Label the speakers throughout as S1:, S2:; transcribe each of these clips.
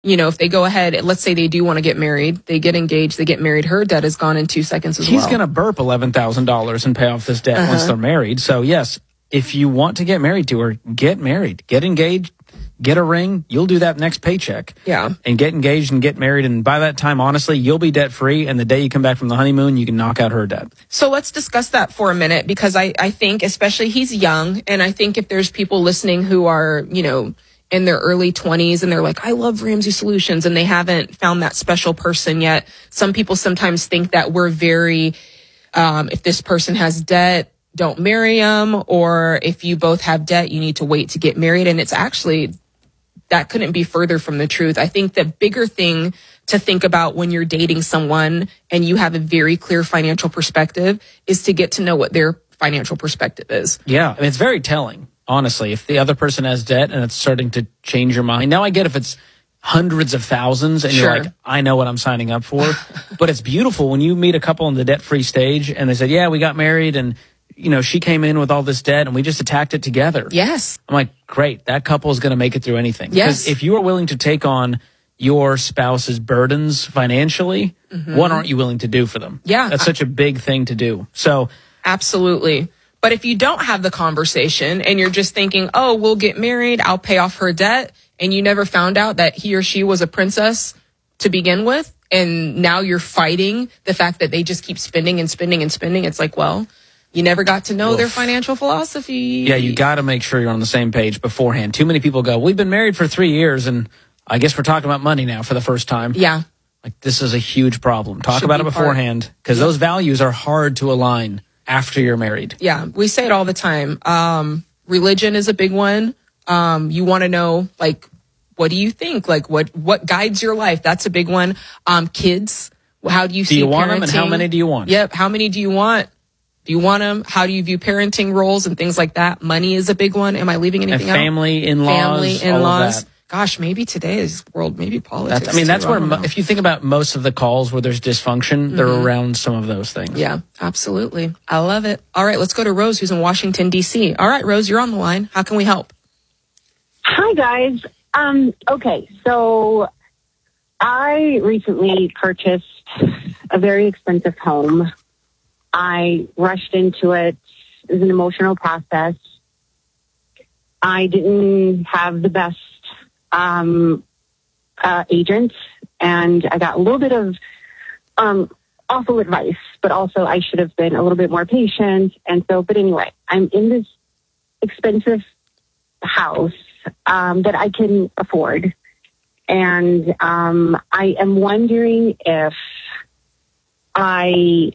S1: if they go ahead, let's say they do want to get married, they get engaged, they get married, her debt is gone in 2 seconds as well.
S2: She's going to burp $11,000 and pay off this debt once they're married. So yes, if you want to get married to her, get married, get engaged, get a ring. You'll do that next paycheck.
S1: Yeah.
S2: And get engaged and get married. And by that time, honestly, you'll be debt free. And the day you come back from the honeymoon, you can knock out her debt.
S1: So let's discuss that for a minute, because I think, especially, he's young. And I think if there's people listening who are, in their early 20s and they're like, I love Ramsey Solutions, and they haven't found that special person yet. Some people sometimes think that we're very, if this person has debt, don't marry them, or if you both have debt, you need to wait to get married. And it's actually, that couldn't be further from the truth. I think the bigger thing to think about when you're dating someone and you have a very clear financial perspective is to get to know what their financial perspective is.
S2: Yeah, it's very telling, honestly. If the other person has debt and it's starting to change your mind. Now, I get if it's hundreds of thousands and you're like, I know what I'm signing up for. But it's beautiful when you meet a couple in the debt-free stage and they said, yeah, we got married and she came in with all this debt and we just attacked it together.
S1: Yes.
S2: I'm like, great. That couple is going to make it through anything.
S1: Yes.
S2: Because if you are willing to take on your spouse's burdens financially, what aren't you willing to do for them?
S1: Yeah.
S2: That's such a big thing to do. So
S1: absolutely. But if you don't have the conversation and you're just thinking, oh, we'll get married, I'll pay off her debt, and you never found out that he or she was a princess to begin with, and now you're fighting the fact that they just keep spending and spending and spending, it's like, well, you never got to know their financial philosophy.
S2: Yeah, you got to make sure you're on the same page beforehand. Too many people go, we've been married for 3 years, and I guess we're talking about money now for the first time.
S1: Yeah.
S2: Like, this is a huge problem. Talk about it beforehand, because those values are hard to align after you're married.
S1: Yeah, we say it all the time. Religion is a big one. You want to know, like, what do you think? Like, what guides your life? That's a big one. Kids, how do you see parenting?
S2: Do you want them, and how many do you want?
S1: Yep, how many do you want? Do you want them? How do you view parenting roles and things like that? Money is a big one. Am I leaving anything out?
S2: Family, in-laws, all of that.
S1: Gosh, maybe today's world, maybe politics.
S2: That's where, if you think about most of the calls where there's dysfunction, they're around some of those things.
S1: Yeah, absolutely. I love it. All right, let's go to Rose, who's in Washington, D.C. All right, Rose, you're on the line. How can we help?
S3: Hi, guys. Okay, so I recently purchased a very expensive home. I rushed into it. It was an emotional process. I didn't have the best agent, and I got a little bit of awful advice, but also I should have been a little bit more patient. And so, but anyway, I'm in this expensive house that I can afford. And I am wondering if I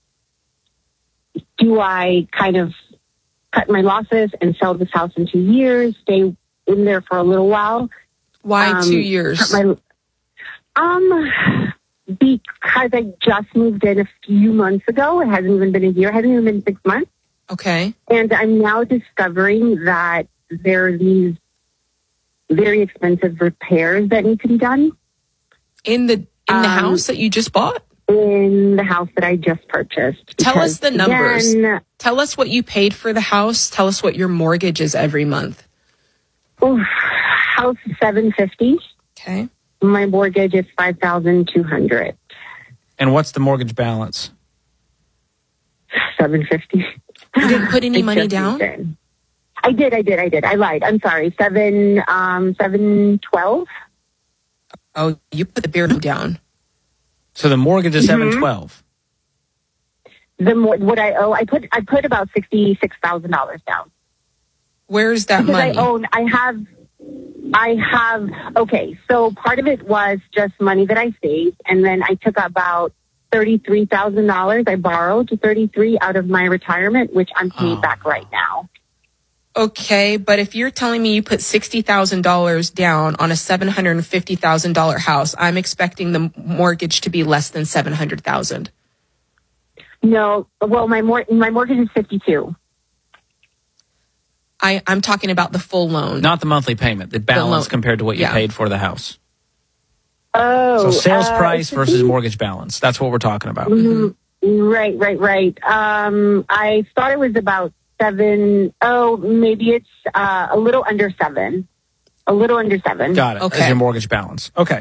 S3: kind of cut my losses and sell this house in 2 years, stay in there for a little while.
S1: Why 2 years?
S3: Because I just moved in a few months ago. It hasn't even been a year. It hasn't even been 6 months.
S1: Okay.
S3: And I'm now discovering that there are these very expensive repairs that need to be done.
S1: In the house that you just bought?
S3: In the house that I just purchased.
S1: Tell us the numbers. Tell us what you paid for the house. Tell us what your mortgage is every month.
S3: House $750.
S1: Okay.
S3: My mortgage is $5,200.
S2: And what's the mortgage balance?
S3: $750.
S1: You didn't put any money down?
S3: I did. I lied. I'm sorry. $712.
S1: Oh, you put the beer down.
S2: So the mortgage is $712.
S3: What I owe, I put about $66,000 down.
S1: Where's that money?
S3: I have, okay, so part of it was just money that I saved, and then I took about $33,000. I borrowed $33 out of my retirement, which I'm paying back right now.
S1: Okay, but if you're telling me you put $60,000 down on a $750,000 house, I'm expecting the mortgage to be less than $700,000.
S3: No, well, my mortgage is $52,000.
S1: I'm talking about the full loan.
S2: Not the monthly payment, the balance compared to what you paid for the house.
S3: Oh.
S2: So sales price versus mortgage balance. That's what we're talking about.
S3: Mm-hmm. Right. I thought it was about 7. Oh, maybe it's a little under 7. a little under 7.
S2: Got it.
S1: Okay.
S2: As your mortgage balance. Okay.